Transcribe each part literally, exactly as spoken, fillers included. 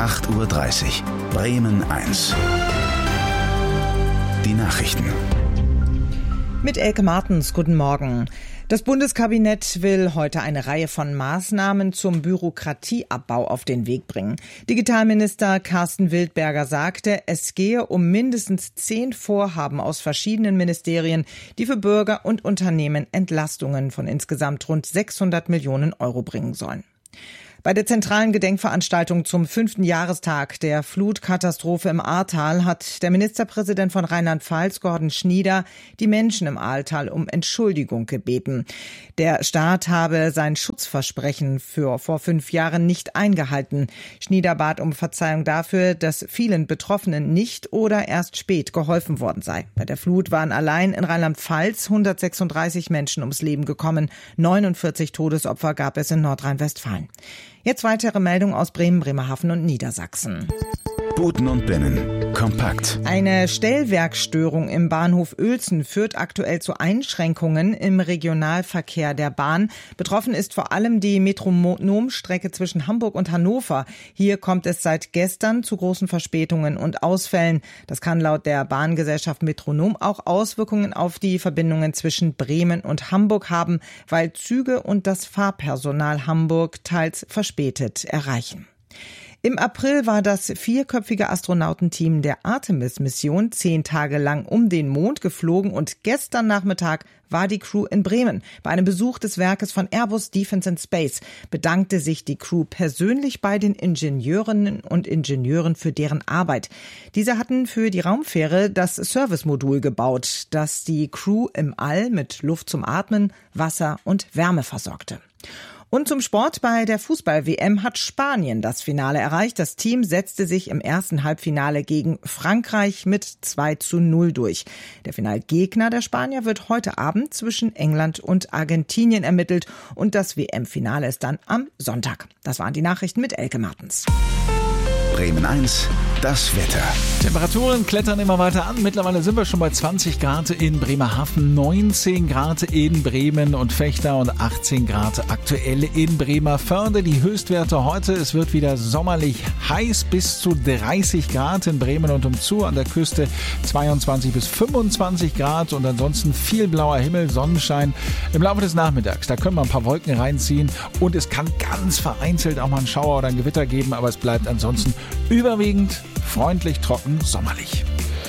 acht Uhr dreißig. Bremen eins. Die Nachrichten. Mit Elke Martens, guten Morgen. Das Bundeskabinett will heute eine Reihe von Maßnahmen zum Bürokratieabbau auf den Weg bringen. Digitalminister Carsten Wildberger sagte, es gehe um mindestens zehn Vorhaben aus verschiedenen Ministerien, die für Bürger und Unternehmen Entlastungen von insgesamt rund sechshundert Millionen Euro bringen sollen. Bei der zentralen Gedenkveranstaltung zum fünften Jahrestag der Flutkatastrophe im Ahrtal hat der Ministerpräsident von Rheinland-Pfalz, Gordon Schnieder, die Menschen im Ahrtal um Entschuldigung gebeten. Der Staat habe sein Schutzversprechen für vor fünf Jahren nicht eingehalten. Schnieder bat um Verzeihung dafür, dass vielen Betroffenen nicht oder erst spät geholfen worden sei. Bei der Flut waren allein in Rheinland-Pfalz hundertsechsunddreißig Menschen ums Leben gekommen. neunundvierzig Todesopfer gab es in Nordrhein-Westfalen. Jetzt weitere Meldungen aus Bremen, Bremerhaven und Niedersachsen. Buten und Binnen. Kompakt. Eine Stellwerkstörung im Bahnhof Uelzen führt aktuell zu Einschränkungen im Regionalverkehr der Bahn. Betroffen ist vor allem die Metronomstrecke zwischen Hamburg und Hannover. Hier kommt es seit gestern zu großen Verspätungen und Ausfällen. Das kann laut der Bahngesellschaft Metronom auch Auswirkungen auf die Verbindungen zwischen Bremen und Hamburg haben, weil Züge und das Fahrpersonal Hamburg teils verspätet erreichen. Im April war das vierköpfige Astronautenteam der Artemis-Mission zehn Tage lang um den Mond geflogen und gestern Nachmittag war die Crew in Bremen. Bei einem Besuch des Werkes von Airbus Defence and Space bedankte sich die Crew persönlich bei den Ingenieurinnen und Ingenieuren für deren Arbeit. Diese hatten für die Raumfähre das Servicemodul gebaut, das die Crew im All mit Luft zum Atmen, Wasser und Wärme versorgte. Und zum Sport: Bei der Fußball-W M hat Spanien das Finale erreicht. Das Team setzte sich im ersten Halbfinale gegen Frankreich mit zwei zu null durch. Der Finalgegner der Spanier wird heute Abend zwischen England und Argentinien ermittelt. Und das W M-Finale ist dann am Sonntag. Das waren die Nachrichten mit Elke Martens. Bremen eins, das Wetter. Temperaturen klettern immer weiter an. Mittlerweile sind wir schon bei zwanzig Grad in Bremerhaven, neunzehn Grad in Bremen und Vechta und achtzehn Grad aktuell in Bremerförde. Die Höchstwerte heute: Es wird wieder sommerlich heiß, bis zu dreißig Grad in Bremen und umzu. An der Küste zweiundzwanzig bis fünfundzwanzig Grad und ansonsten viel blauer Himmel, Sonnenschein. Im Laufe des Nachmittags, da können wir ein paar Wolken reinziehen und es kann ganz vereinzelt auch mal einen Schauer oder ein Gewitter geben, aber es bleibt ansonsten überwiegend freundlich, trocken, sommerlich.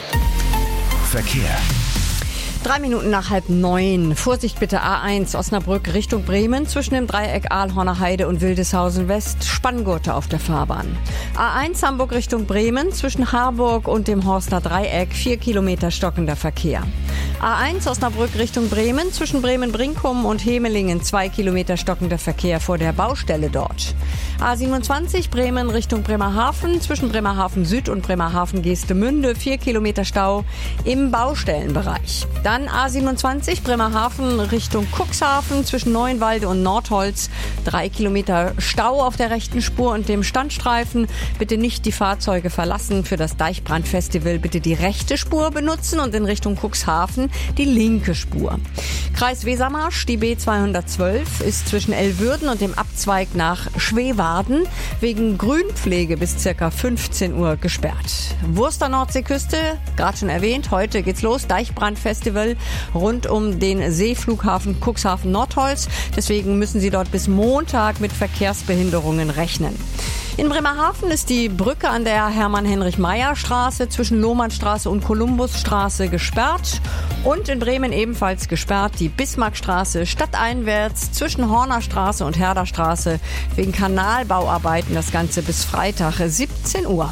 Verkehr. Drei Minuten nach halb neun. Vorsicht bitte, A eins Osnabrück Richtung Bremen zwischen dem Dreieck Aalhorner Heide und Wildeshausen West. Spanngurte auf der Fahrbahn. A eins Hamburg Richtung Bremen zwischen Harburg und dem Horstner Dreieck. Vier Kilometer stockender Verkehr. A eins Osnabrück Richtung Bremen zwischen Bremen-Brinkum und Hemelingen. Zwei Kilometer stockender Verkehr vor der Baustelle dort. A siebenundzwanzig Bremen Richtung Bremerhaven zwischen Bremerhaven Süd und Bremerhaven Geestemünde. Vier Kilometer Stau im Baustellenbereich. Dann A siebenundzwanzig Bremerhaven Richtung Cuxhaven zwischen Neuenwalde und Nordholz. Drei Kilometer Stau auf der rechten Spur und dem Standstreifen. Bitte nicht die Fahrzeuge verlassen. Für das Deichbrandfestival bitte die rechte Spur benutzen und in Richtung Cuxhaven die linke Spur. Kreis Wesermarsch, die B zweihundertzwölf ist zwischen Elwürden und dem Abzweig nach Schweewarden wegen Grünpflege bis circa fünfzehn Uhr gesperrt. Wurster Nordseeküste, gerade schon erwähnt, heute geht's los, Deichbrandfestival rund um den Seeflughafen Cuxhaven Nordholz. Deswegen müssen Sie dort bis Montag mit Verkehrsbehinderungen rechnen. In Bremerhaven ist die Brücke an der Hermann-Heinrich-Meyer-Straße zwischen Lohmannstraße und Kolumbusstraße gesperrt. Und in Bremen ebenfalls gesperrt die Bismarckstraße stadteinwärts zwischen Hornerstraße und Herderstraße wegen Kanalbauarbeiten. Das Ganze bis Freitag siebzehn Uhr.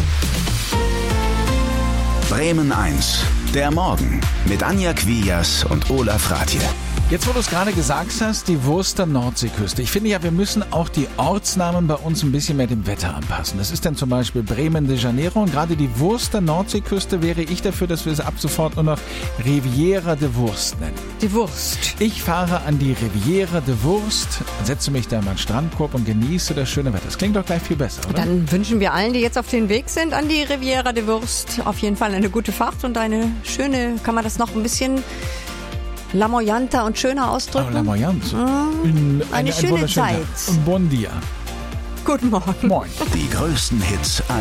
Bremen eins, der Morgen mit Anja Quias und Olaf Rathje. Jetzt, wo du es gerade gesagt hast, die Wurster Nordseeküste. Ich finde ja, wir müssen auch die Ortsnamen bei uns ein bisschen mehr dem Wetter anpassen. Das ist dann zum Beispiel Bremen de Janeiro und gerade die Wurster Nordseeküste wäre ich dafür, dass wir sie ab sofort nur noch Riviera de Wurst nennen. Die Wurst. Ich fahre an die Riviera de Wurst, setze mich da in meinen Strandkorb und genieße das schöne Wetter. Das klingt doch gleich viel besser, oder? Dann wünschen wir allen, die jetzt auf den Weg sind, an die Riviera de Wurst auf jeden Fall eine gute Fahrt und eine schöne, kann man das noch ein bisschen lamoyanter und schöner ausdrücken? Oh, lamoyant. Mhm. Eine, eine schöne Zeit. Un bon dia. Gut. Guten Morgen. Moin. Die größten Hits